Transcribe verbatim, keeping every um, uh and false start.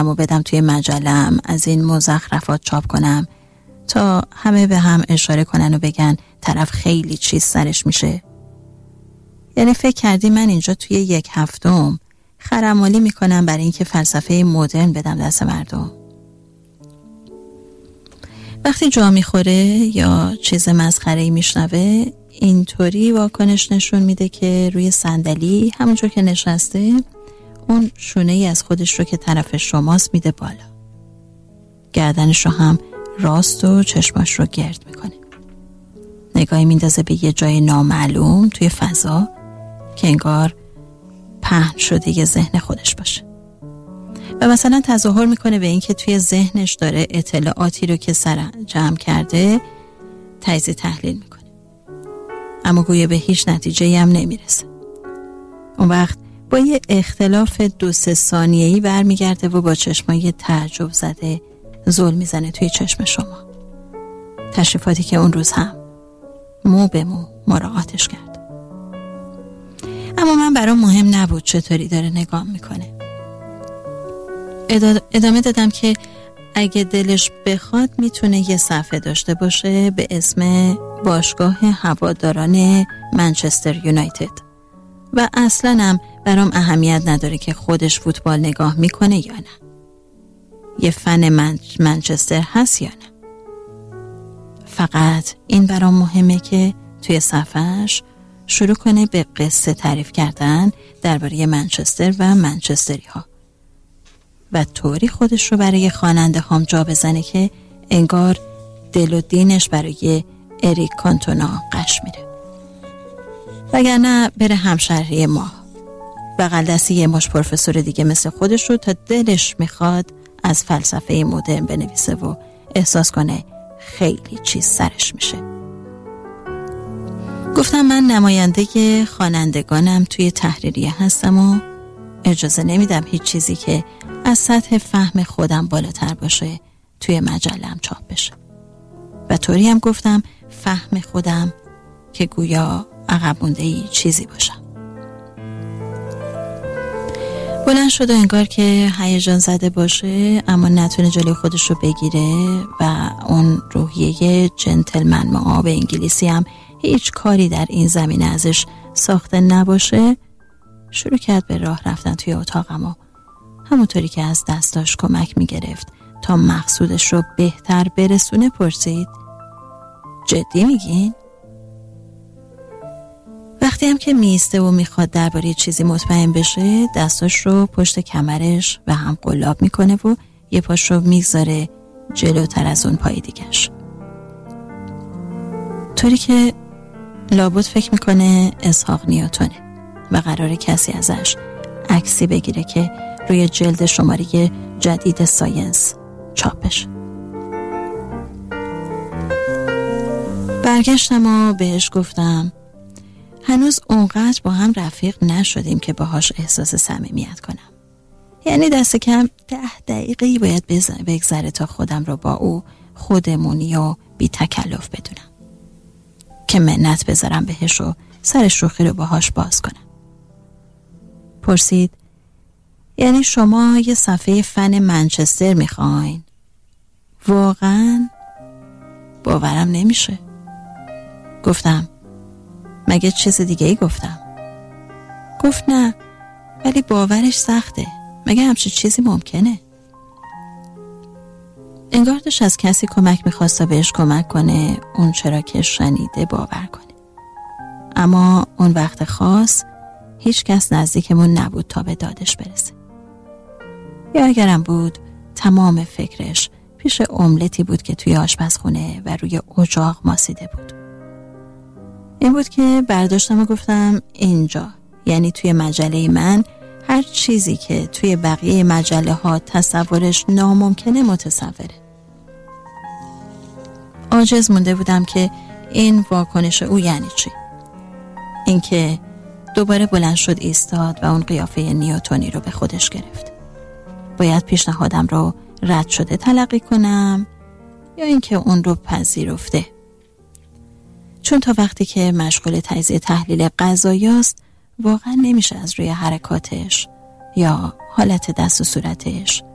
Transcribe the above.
کردم و بدم توی مجله‌ام، از این مزخرفات چاپ کنم تا همه به هم اشاره کنن و بگن طرف خیلی چیز سرش میشه. یعنی فکر کردی من اینجا توی یک هفتم خرمالی میکنم برای اینکه فلسفه مدرن بدم دست مردم؟ وقتی جا میخوره یا چیز مسخره‌ای میشنوه، اینطوری واکنش نشون میده که روی صندلی همونجور که نشسته اون شونه ای از خودش رو که طرف شماست میده بالا، گردنش رو هم راست و چشماش رو گرد میکنه، نگاهی میندازه به یه جای نامعلوم توی فضا که انگار پهن شده یه ذهن خودش باشه و مثلا تظاهر میکنه به این که توی ذهنش داره اطلاعاتی رو که سر جمع کرده تجزیه تحلیل میکنه، اما گویا به هیچ نتیجه‌ای هم نمیرسه. اون وقت با یه اختلاف دو سه ثانیه‌ای برمیگرده و با چشمای تعجب زده زل میزنه توی چشم شما، تشریفاتی که اون روز هم مو به مو مراعاتش کرد. اما من برام مهم نبود چطوری داره نگاه میکنه. ادامه دادم که اگه دلش بخواد میتونه یه صفحه داشته باشه به اسم باشگاه هواداران منچستر یونایتد و اصلاً هم برام اهمیت نداره که خودش فوتبال نگاه میکنه یا نه، یه فن منچ منچستر هست یا نه. فقط این برام مهمه که توی صفحهش شروع کنه به قصه تعریف کردن درباره منچستر و منچستری ها و طوری خودش رو برای خواننده هام جا بزنه که انگار دل و دینش برای اریک کانتونا قش میره، وگرنه بره همشهری ما بغل دستی یه مش پروفسور دیگه مثل خودش رو تا دلش میخواد از فلسفه مدرن بنویسه و احساس کنه خیلی چیز سرش میشه. گفتم من نماینده خوانندگانم توی تحریریه هستم و اجازه نمیدم هیچ چیزی که از سطح فهم خودم بالاتر باشه توی مجله‌ام چاپ بشه و طوری هم گفتم فهم خودم که گویا عقب مونده ای چیزی باشم. بلند شد و انگار که هیجان زده باشه اما نتونه جلوی خودش رو بگیره و اون روحیه جنتلمن معاب انگلیسی هم هیچ کاری در این زمینه ازش ساخته نباشه، شروع کرد به راه رفتن توی اتاقم و همونطوری که از دستاش کمک میگرفت تا مقصودش رو بهتر برسونه پرسید جدی میگین؟ وقتی هم که میسته و میخواد درباره چیزی مطمئن بشه دستاش رو پشت کمرش و هم قلاب میکنه و یه پاش رو میگذاره جلوتر از اون پای دیگش، طوری که لابد فکر میکنه اسحاق نیوتونه و قراره کسی ازش عکسی بگیره که روی جلد شماره جدید ساینس چاپ بشه. برگشتم و بهش گفتم هنوز اونقدر با هم رفیق نشدیم که باهاش احساس صمیمیت کنم، یعنی دست کم ده دقیقه‌ای باید بگذره تا خودم رو با او خودمونی و بی تکلف بدونم که منت بذارم بهش و سر شوخی رو باهاش باز کنم. پرسید یعنی شما یه صفحه فن منچستر میخواین؟ واقعا؟ باورم نمیشه. گفتم مگه چیز دیگه ای گفتم؟ گفت نه ولی باورش سخته، مگه همچین چیزی ممکنه؟ انگار داشت از کسی کمک میخواست تا بهش کمک کنه اون چرا که شنیده باور کنه، اما اون وقت خاص هیچ کس نزدیکمون نبود تا به دادش برسه، یا اگرم بود تمام فکرش پیش املتی بود که توی آشپزخونه و روی اجاق ماسیده بود. این بود که برداشتم و گفتم اینجا، یعنی توی مجله من هر چیزی که توی بقیه مجله ها تصورش ناممکنه متصوره. عاجز مونده بودم که این واکنش او یعنی چی؟ اینکه دوباره بلند شد ایستاد و اون قیافه نیوتونی رو به خودش گرفت. باید پیشنهادم رو رد شده تلقی کنم یا اینکه اون رو پذیرفته؟ چون تا وقتی که مشغول تجزیه تحلیل قضایی است واقعا نمیشه از روی حرکاتش یا حالت دست و صورتش